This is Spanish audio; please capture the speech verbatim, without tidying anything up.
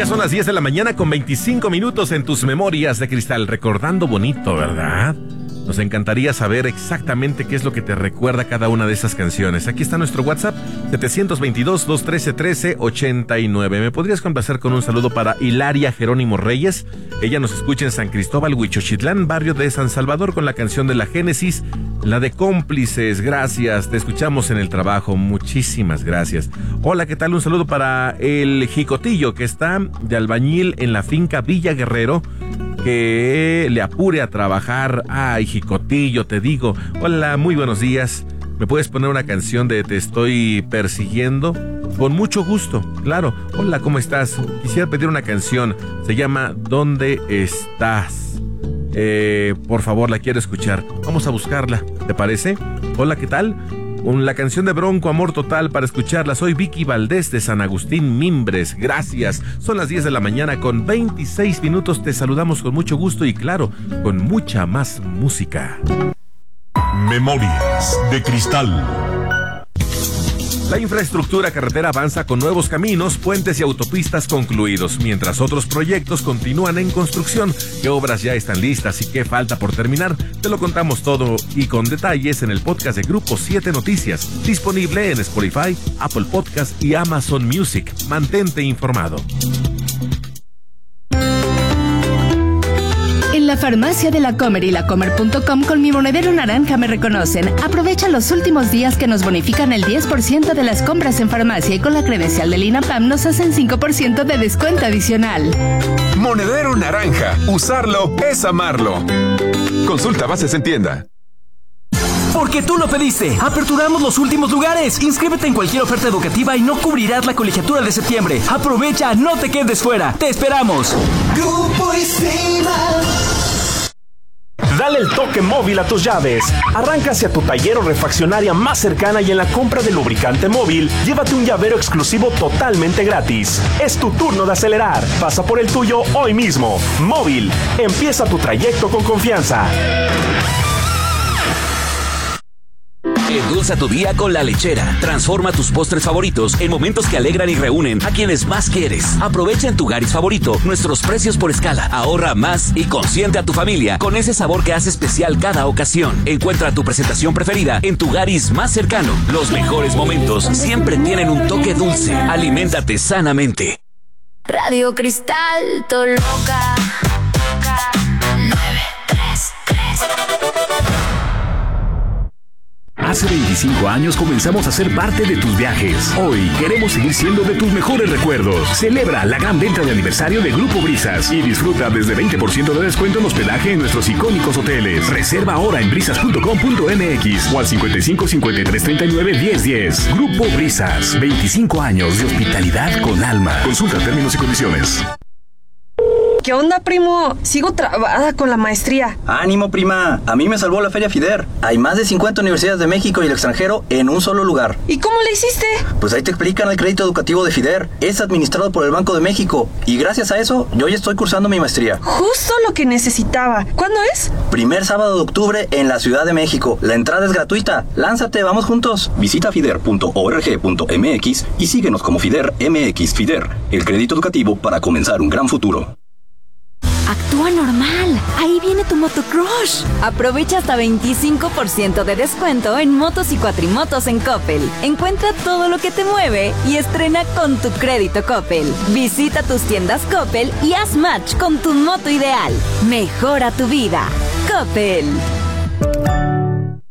son las diez de la mañana con veinticinco minutos en tus memorias de cristal. Recordando bonito, ¿verdad? Nos encantaría saber exactamente qué es lo que te recuerda cada una de esas canciones. Aquí está nuestro WhatsApp, setecientos veintidós, doscientos trece, trece ochenta y nueve. ¿Me podrías complacer con un saludo para Hilaria Jerónimo Reyes? Ella nos escucha en San Cristóbal, Huichochitlán, barrio de San Salvador, con la canción de la Génesis, la de Cómplices. Gracias, te escuchamos en el trabajo. Muchísimas gracias. Hola, ¿qué tal? Un saludo para el Jicotillo, que está de albañil en la finca Villa Guerrero, que le apure a trabajar. Ay, Jicotillo, te digo. Hola, muy buenos días. ¿Me puedes poner una canción de Te estoy persiguiendo? Con mucho gusto, claro. Hola, ¿cómo estás? Quisiera pedir una canción. Se llama ¿Dónde estás? Eh, por favor, la quiero escuchar. Vamos a buscarla, ¿te parece? Hola, ¿qué tal? La canción de Bronco, Amor Total, para escucharla. Soy Vicky Valdés de San Agustín, Mimbres. Gracias. Son las diez de la mañana con veintiséis minutos. Te saludamos con mucho gusto y, claro, con mucha más música. Memorias de cristal. La infraestructura carretera avanza con nuevos caminos, puentes y autopistas concluidos, mientras otros proyectos continúan en construcción. ¿Qué obras ya están listas y qué falta por terminar? Te lo contamos todo y con detalles en el podcast de Grupo siete Noticias, disponible en Spotify, Apple Podcast y Amazon Music. Mantente informado. En la farmacia de la Comer y lacomer punto com con mi monedero naranja me reconocen. Aprovecha los últimos días que nos bonifican el diez por ciento de las compras en farmacia y con la credencial del INAPAM nos hacen cinco por ciento de descuento adicional. Monedero naranja. Usarlo es amarlo. Consulta bases en tienda. Porque tú lo pediste. Aperturamos los últimos lugares. Inscríbete en cualquier oferta educativa y no cubrirás la colegiatura de septiembre. Aprovecha, no te quedes fuera. Te esperamos. Grupo Isima. Dale el toque móvil a tus llaves. Arranca hacia tu taller o refaccionaria más cercana y en la compra de lubricante móvil, llévate un llavero exclusivo totalmente gratis. Es tu turno de acelerar. Pasa por el tuyo hoy mismo. Móvil. Empieza tu trayecto con confianza. Endulza tu día con La Lechera. Transforma tus postres favoritos en momentos que alegran y reúnen a quienes más quieres. Aprovecha en tu Garis favorito nuestros precios por escala. Ahorra más y consiente a tu familia con ese sabor que hace especial cada ocasión. Encuentra tu presentación preferida en tu Garis más cercano. Los mejores momentos siempre tienen un toque dulce. Aliméntate sanamente. Radio Cristal, Toluca. nueve tres tres. Hace veinticinco años comenzamos a ser parte de tus viajes. Hoy queremos seguir siendo de tus mejores recuerdos. Celebra la gran venta de aniversario de Grupo Brisas y disfruta desde veinte por ciento de descuento en hospedaje en nuestros icónicos hoteles. Reserva ahora en brisas punto com punto m x o al cincuenta y cinco, cincuenta y tres, treinta y nueve, diez, diez. Grupo Brisas, veinticinco años de hospitalidad con alma. Consulta términos y condiciones. ¿Qué onda, primo? Sigo trabada con la maestría. Ánimo, prima. A mí me salvó la Feria FIDER. Hay más de cincuenta universidades de México y el extranjero en un solo lugar. ¿Y cómo le hiciste? Pues ahí te explican el crédito educativo de FIDER. Es administrado por el Banco de México. Y gracias a eso, yo ya estoy cursando mi maestría. Justo lo que necesitaba. ¿Cuándo es? Primer sábado de octubre en la Ciudad de México. La entrada es gratuita. Lánzate, vamos juntos. Visita fider punto org punto m x y síguenos como FIDER M X. FIDER, el crédito educativo para comenzar un gran futuro. Actúa normal. Ahí viene tu motocrush. Aprovecha hasta veinticinco por ciento de descuento en motos y cuatrimotos en Coppel. Encuentra todo lo que te mueve y estrena con tu crédito Coppel. Visita tus tiendas Coppel y haz match con tu moto ideal. Mejora tu vida. Coppel.